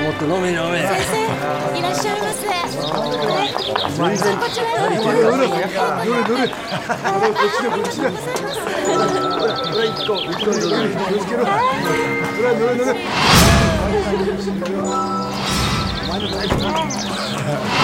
もっと飲め飲め。 先生いらっしゃいませ。 全然こちらへ。 どれどれどれ。こっちだこっちだ。ほら一個気をつけろ。ほらどれどれ。お前のタイプだ。